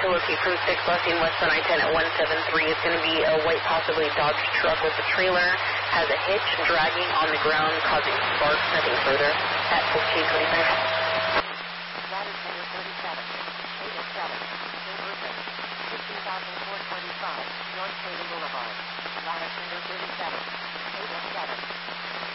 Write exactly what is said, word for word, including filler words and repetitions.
to locate from six Blessing West on I ten at one seven three. It's going to be a white, possibly Dodge truck with a trailer. Has a hitch dragging on the ground, causing sparks. Nothing further at fourteen twenty-five. Lattice number thirty-seven, eight oh seven, Saint Urban, fifteen thousand four hundred twenty-five, North Clayton Boulevard. Lattice number thirty-seven, eight oh seven.